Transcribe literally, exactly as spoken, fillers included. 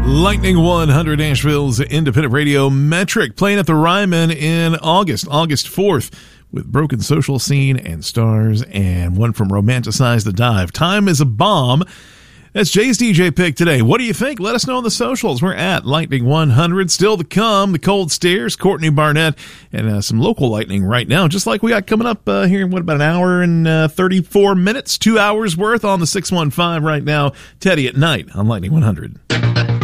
Lightning one hundred, Nashville's independent radio metric, playing at the Ryman in August, August fourth, with Broken Social Scene and Stars, and one from Romanticize the Dive. Time is a Bomb. That's Jay's D J pick today. What do you think? Let us know on the socials. We're at Lightning one hundred. Still to come, the Cold Stairs, Courtney Barnett, and uh, some local lightning right now, just like we got coming up uh, here in, what, about an hour and uh, thirty-four minutes? Two hours worth on the six one five right now. Teddy at night on Lightning one hundred.